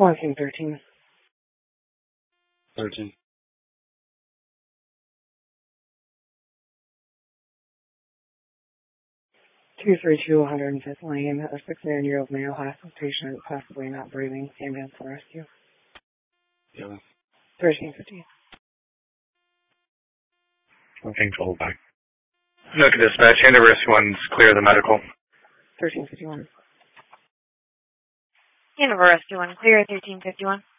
Walking 13. 13. 232 105th Lane. A 69-year-old male hospital patient, possibly not breathing. Ambulance and rescue. Yeah. 1350. Looking told back. Look at dispatch. And the rescue one's clear the medical. 1351. And rescue one clear. 1351.